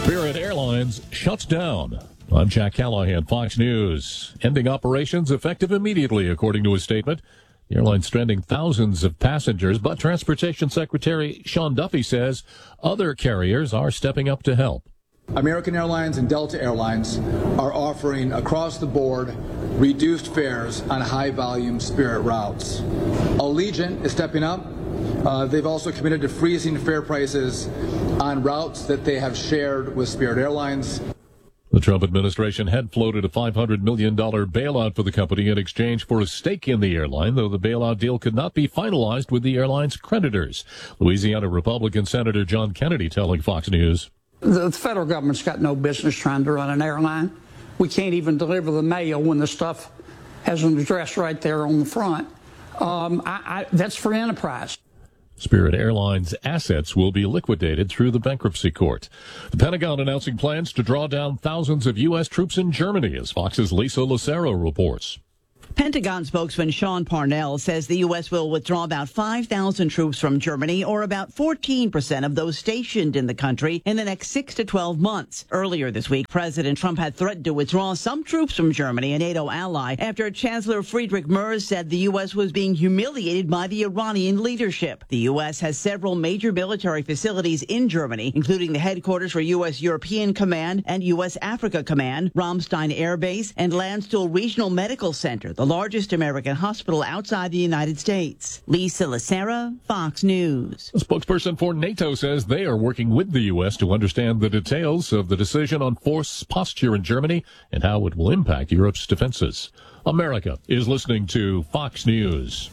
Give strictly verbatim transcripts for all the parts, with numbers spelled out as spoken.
Spirit Airlines shuts down. I'm Jack Callahan, Fox News. Ending operations effective immediately, according to a statement. The airline's stranding thousands of passengers, but Transportation Secretary Sean Duffy says other carriers are stepping up to help. American Airlines and Delta Airlines are offering across the board reduced fares on high-volume Spirit routes. Allegiant is stepping up. Uh, they've also committed to freezing fare prices on routes that they have shared with Spirit Airlines. The Trump administration had floated a five hundred million dollars bailout for the company in exchange for a stake in the airline, though the bailout deal could not be finalized with the airline's creditors. Louisiana Republican Senator John Kennedy telling Fox News. The federal government's got no business trying to run an airline. We can't even deliver the mail when the stuff has an address right there on the front. Um, I, I, that's free enterprise. Spirit Airlines assets will be liquidated through the bankruptcy court. The Pentagon announcing plans to draw down thousands of U S troops in Germany, as Fox's Lisa Lucero reports. Pentagon spokesman Sean Parnell says the U S will withdraw about five thousand troops from Germany, or about fourteen percent of those stationed in the country, in the next six to twelve months. Earlier this week, President Trump had threatened to withdraw some troops from Germany, a NATO ally, after Chancellor Friedrich Merz said the U S was being humiliated by the Iranian leadership. The U S has several major military facilities in Germany, including the headquarters for U S European Command and U S Africa Command, Ramstein Air Base, and Landstuhl Regional Medical Center, the largest American hospital outside the United States. Lisa Lucero, Fox News. A spokesperson for NATO says they are working with the U S to understand the details of the decision on force posture in Germany and how it will impact Europe's defenses. America is listening to Fox News.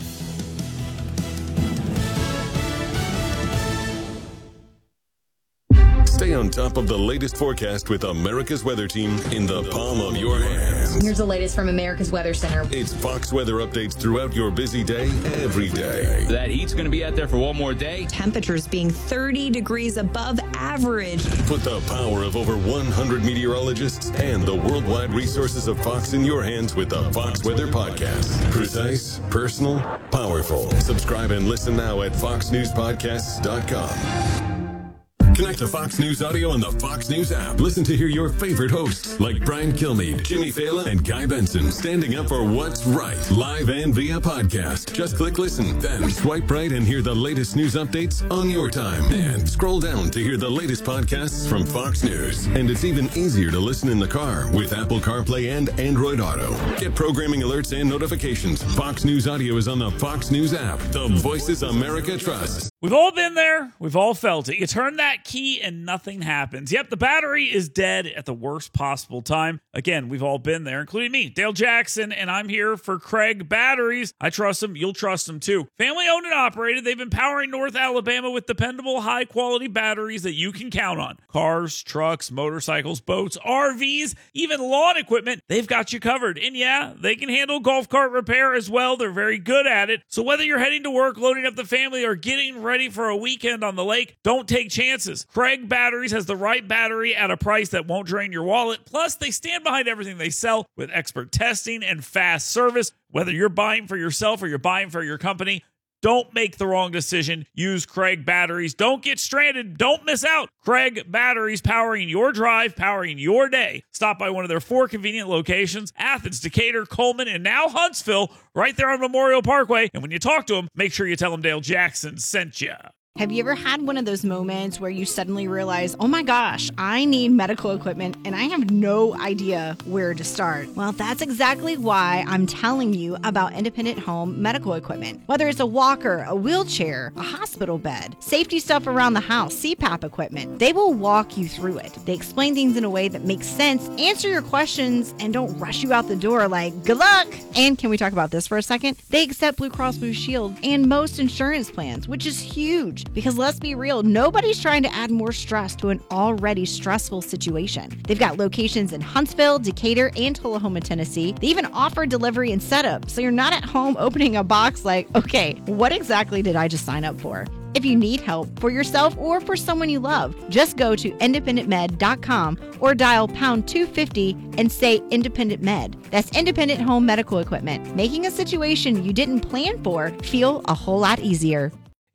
Stay on top of the latest forecast with America's Weather Team in the palm of your hands. Here's the latest from America's Weather Center. It's Fox weather updates throughout your busy day, every day. That heat's going to be out there for one more day. Temperatures being thirty degrees above average. Put the power of over one hundred meteorologists and the worldwide resources of Fox in your hands with the Fox Weather Podcast. Precise, personal, powerful. Subscribe and listen now at fox news podcasts dot com. Connect to Fox News Audio on the Fox News app. Listen to hear your favorite hosts like Brian Kilmeade, Jimmy Fallon, and Guy Benson standing up for what's right, live and via podcast. Just click listen, then swipe right and hear the latest news updates on your time. And scroll down to hear the latest podcasts from Fox News. And it's even easier to listen in the car with Apple CarPlay and Android Auto. Get programming alerts and notifications. Fox News Audio is on the Fox News app. The voices America trusts. We've all been there. We've all felt it. You turn that key and nothing happens. Yep, the battery is dead at the worst possible time. Again, we've all been there, including me, Dale Jackson, and I'm here for Craig Batteries. I trust them. You'll trust them too. Family owned and operated. They've been powering North Alabama with dependable, high-quality batteries that you can count on. Cars, trucks, motorcycles, boats, R Vs, even lawn equipment. They've got you covered. And yeah, they can handle golf cart repair as well. They're very good at it. So whether you're heading to work, loading up the family, or getting ready for a weekend on the lake, don't take chances. Craig Batteries has the right battery at a price that won't drain your wallet. Plus, they stand behind everything they sell with expert testing and fast service. Whether you're buying for yourself or you're buying for your company, don't make the wrong decision. Use Craig Batteries. Don't get stranded. Don't miss out. Craig Batteries, powering your drive, powering your day. Stop by one of their four convenient locations: Athens, Decatur, Coleman, and now Huntsville, right there on Memorial Parkway. And when you talk to them, make sure you tell them Dale Jackson sent you. Have you ever had one of those moments where you suddenly realize, oh my gosh, I need medical equipment and I have no idea where to start? Well, that's exactly why I'm telling you about Independent Home Medical Equipment. Whether it's a walker, a wheelchair, a hospital bed, safety stuff around the house, C PAP equipment, they will walk you through it. They explain things in a way that makes sense, answer your questions, and don't rush you out the door like, good luck. And can we talk about this for a second? They accept Blue Cross Blue Shield and most insurance plans, which is huge. Because let's be real, nobody's trying to add more stress to an already stressful situation. They've got locations in Huntsville, Decatur, and Tullahoma, Tennessee. They even offer delivery and setup, so you're not at home opening a box like, okay, what exactly did I just sign up for? If you need help for yourself or for someone you love, just go to independent med dot com or dial pound two fifty and say Independent Med. That's Independent Home Medical Equipment, making a situation you didn't plan for feel a whole lot easier.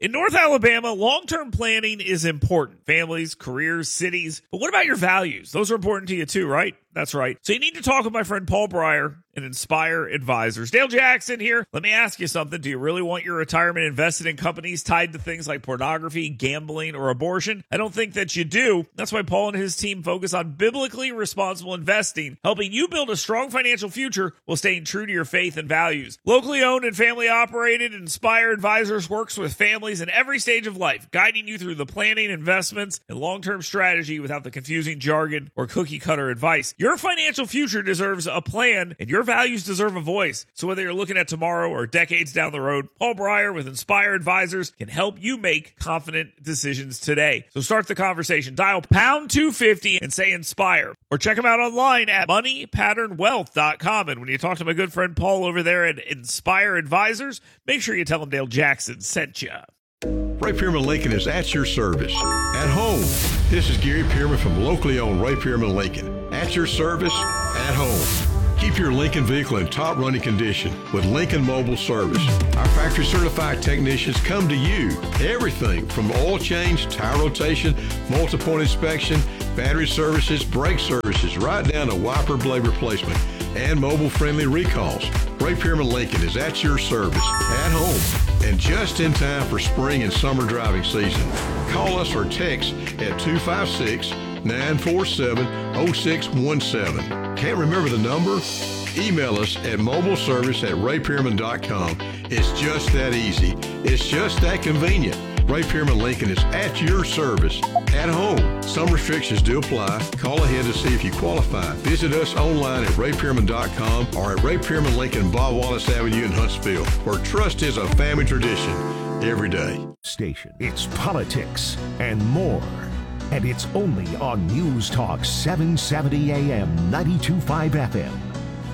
In North Alabama, long-term planning is important. Families, careers, cities. But what about your values? Those are important to you too, right? That's right. So you need to talk with my friend Paul Breyer and Inspire Advisors. Dale Jackson here. Let me ask you something. Do you really want your retirement invested in companies tied to things like pornography, gambling, or abortion? I don't think that you do. That's why Paul and his team focus on biblically responsible investing, helping you build a strong financial future while staying true to your faith and values. Locally owned and family operated, Inspire Advisors works with families in every stage of life, guiding you through the planning, investments, and long-term strategy without the confusing jargon or cookie-cutter advice. Your financial future deserves a plan, and your values deserve a voice. So whether you're looking at tomorrow or decades down the road, Paul Breyer with Inspire Advisors can help you make confident decisions today. So start the conversation. Dial pound two fifty and say Inspire. Or check them out online at money pattern wealth dot com. And when you talk to my good friend Paul over there at Inspire Advisors, make sure you tell him Dale Jackson sent you. Ray Pearman Lincoln is at your service. At home. This is Gary Pearman from locally owned Ray Pearman Lincoln. At your service, at home. Keep your Lincoln vehicle in top running condition with Lincoln Mobile Service. Our factory certified technicians come to you. Everything from oil change, tire rotation, multi-point inspection, battery services, brake services, right down to wiper blade replacement and mobile friendly recalls. Ray Pearman Lincoln is at your service, at home, and just in time for spring and summer driving season. Call us or text at two five six, nine four seven, oh six one seven. Can't remember the number? Email us at mobileservice at ray pearman dot com. It's just that easy. It's just that convenient. Ray Pearman Lincoln is at your service, at home. Some restrictions do apply. Call ahead to see if you qualify. Visit us online at ray pearman dot com or at Ray Pearman Lincoln, Bob Wallace Avenue in Huntsville, where trust is a family tradition every day. Station. It's politics and more. And it's only on News Talk seven seventy A M, ninety-two point five F M.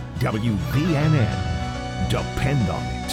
W V N N. Depend on it.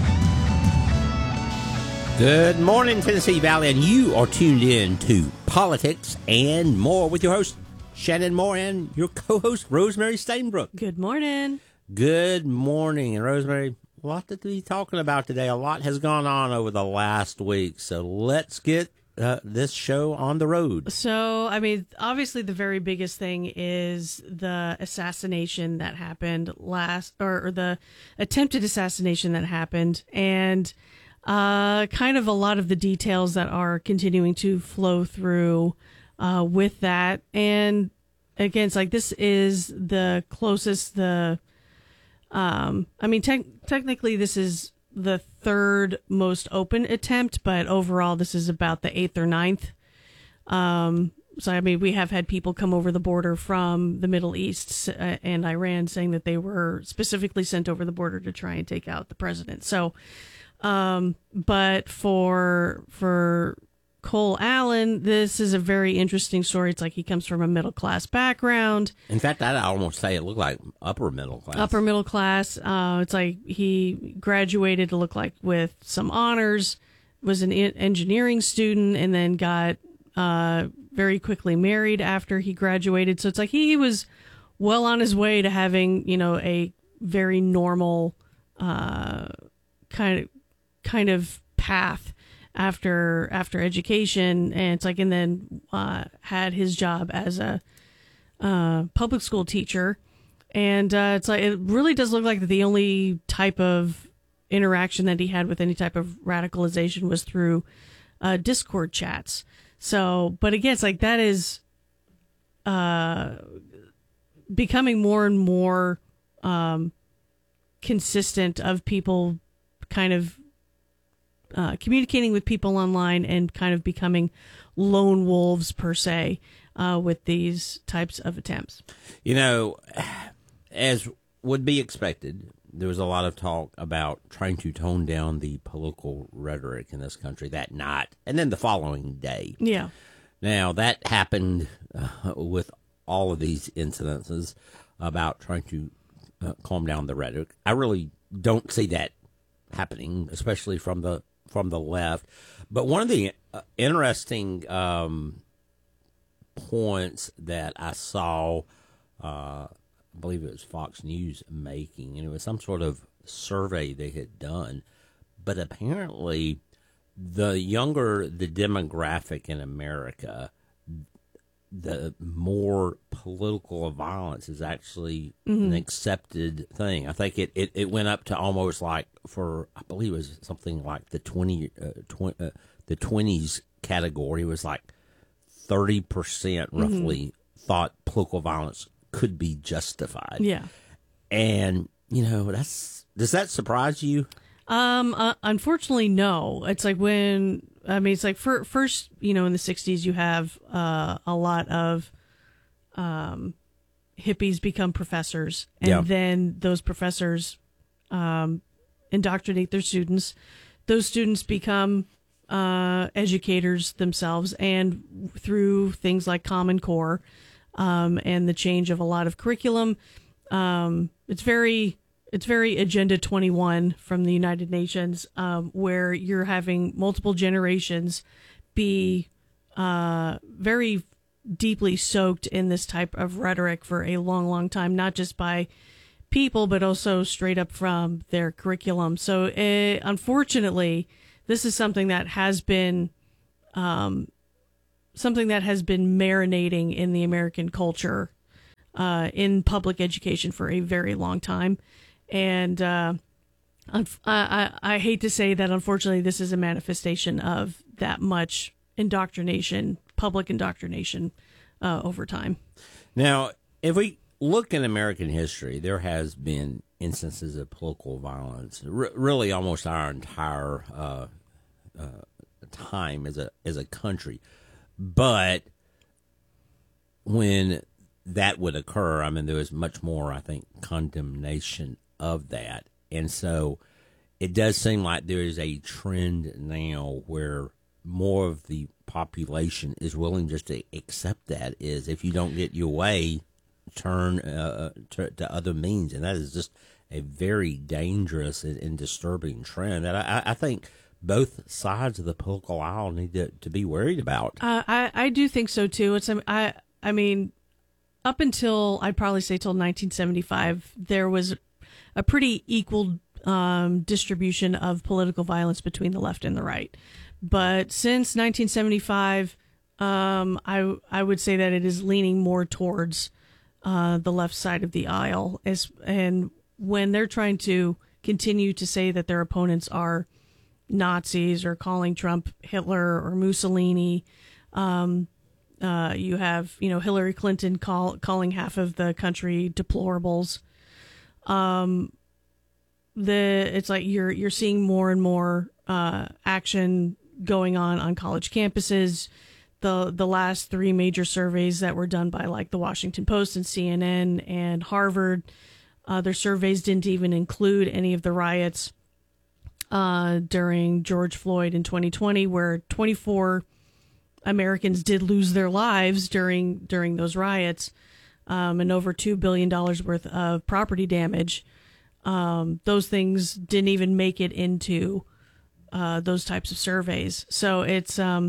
Good morning, Tennessee Valley, and you are tuned in to Politics and More with your host, Shannon Moore, and your co-host, Rosemary Stainbrook. Good morning. Good morning. And Rosemary, a lot to be talking about today. A lot has gone on over the last week, so let's get uh, this show on the road. So, I mean, obviously the very biggest thing is the assassination that happened last, or, or the attempted assassination that happened, and Uh, kind of a lot of the details that are continuing to flow through uh, with that. And again, it's like this is the closest the, um, I mean, te- technically this is the third most open attempt, but overall this is about the eighth or ninth. Um, so, I mean, we have had people come over the border from the Middle East uh, and Iran saying that they were specifically sent over the border to try and take out the president. So, Um, but for, for Cole Allen, this is a very interesting story. It's like he comes from a middle class background. In fact, I'd almost say it looked like upper middle class. Upper middle class. Uh, it's like he graduated to look like with some honors, was an engineering student, and then got, uh, very quickly married after he graduated. So it's like he was well on his way to having, you know, a very normal, uh, kind of, kind of path after after education, and it's like, and then uh had his job as a uh public school teacher, and uh it's like it really does look like that the only type of interaction that he had with any type of radicalization was through uh Discord chats. So, but again, it's like that is uh becoming more and more um consistent of people kind of Uh, communicating with people online and kind of becoming lone wolves per se uh, with these types of attempts. You know, as would be expected, there was a lot of talk about trying to tone down the political rhetoric in this country that night and then the following day. Yeah. Now, that happened uh, with all of these incidences about trying to uh, calm down the rhetoric. I really don't see that happening, especially from the from the left. But one of the uh, interesting um, points that I saw, uh, I believe it was Fox News making, and it was some sort of survey they had done, but apparently the younger the demographic in America, the more political violence is actually Mhm. an accepted thing. I think it, it, it went up to almost like for, I believe it was something like the twenty, uh, tw- uh, the twenties category was like thirty percent roughly Mhm. thought political violence could be justified. Yeah. And, you know, that's, does that surprise you? Um, uh, unfortunately, no. It's like when, I mean, it's like for, first, you know, in the sixties, you have uh, a lot of um, hippies become professors. And Yeah. then those professors um, indoctrinate their students. Those students become uh, educators themselves. And through things like Common Core um, and the change of a lot of curriculum, um, it's very... It's very Agenda twenty-one from the United Nations, um, where you're having multiple generations be uh, very deeply soaked in this type of rhetoric for a long, long time, not just by people, but also straight up from their curriculum. So, uh, unfortunately, this is something that has been um, something that has been marinating in the American culture, uh, in public education for a very long time. And uh, I, I, I hate to say that, unfortunately, this is a manifestation of that much indoctrination, public indoctrination uh, over time. Now, if we look in American history, there has been instances of political violence, r- really almost our entire uh, uh, time as a as a country. But when that would occur, I mean, there was much more, I think, condemnation of that. And so it does seem like there is a trend now where more of the population is willing just to accept that, is if you don't get your way, turn uh, to, to other means. And that is just a very dangerous and, and disturbing trend that I, I think both sides of the political aisle need to, to be worried about. Uh, I, I do think so, too. It's I, I mean, up until, I'd probably say till nineteen seventy-five, there was a pretty equal um, distribution of political violence between the left and the right. But since nineteen seventy-five, um, I I would say that it is leaning more towards uh, the left side of the aisle. As and when they're trying to continue to say that their opponents are Nazis or calling Trump Hitler or Mussolini, um, uh, you have you know Hillary Clinton call, calling half of the country deplorables. Um, the it's like you're you're seeing more and more uh, action going on on college campuses. The the last three major surveys that were done by like the Washington Post and C N N and Harvard, uh, their surveys didn't even include any of the riots uh, during George Floyd in twenty twenty, where twenty-four Americans did lose their lives during during those riots. Um, and over two billion dollars worth of property damage. Um, those things didn't even make it into uh, those types of surveys. So it's, um,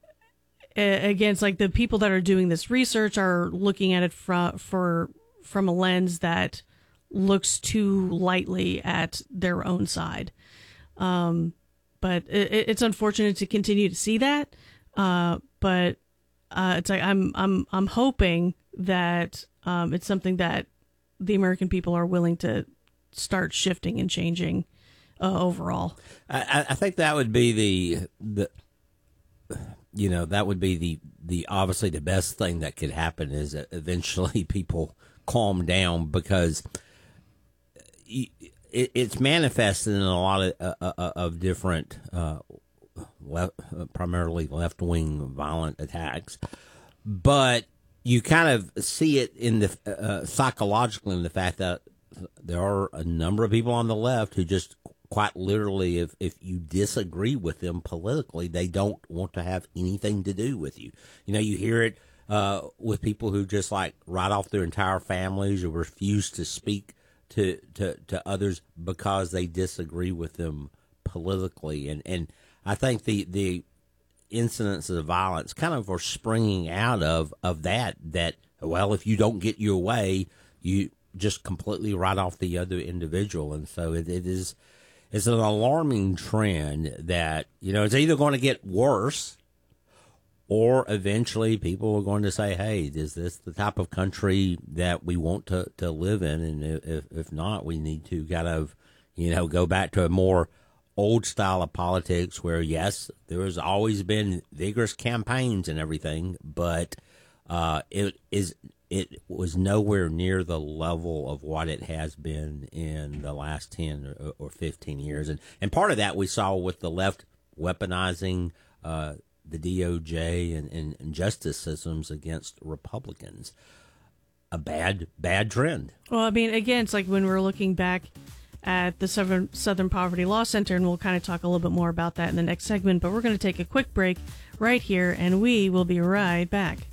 a- again, it's like the people that are doing this research are looking at it from, for, from a lens that looks too lightly at their own side. Um, but it, it's unfortunate to continue to see that. Uh, but uh, it's like I'm I'm I'm hoping that um, it's something that the American people are willing to start shifting and changing uh, overall. I, I think that would be the the you know that would be the the obviously the best thing that could happen is that eventually people calm down, because it, it's manifested in a lot of uh, of different uh, left, primarily left wing violent attacks, but you kind of see it in the uh, psychologically in the fact that there are a number of people on the left who just quite literally, if, if you disagree with them politically, they don't want to have anything to do with you. You know, you hear it uh, with people who just like write off their entire families or refuse to speak to, to, to others because they disagree with them politically. And, and I think the, the incidents of violence kind of are springing out of, of that, that, well, if you don't get your way, you just completely write off the other individual. And so it, it is, it's an alarming trend that, you know, it's either going to get worse or eventually people are going to say, hey, is this the type of country that we want to, to live in? And if, if not, we need to kind of, you know, go back to a more old style of politics where, yes, there has always been vigorous campaigns and everything, but uh, it is it was nowhere near the level of what it has been in the last ten or, or fifteen years. And, and part of that we saw with the left weaponizing uh the D O J and, and, and justice systems against Republicans. A bad, bad trend. Well, I mean, again, it's like when we're looking back at the Southern, Southern Poverty Law Center, and we'll kind of talk a little bit more about that in the next segment, but we're going to take a quick break right here, and we will be right back.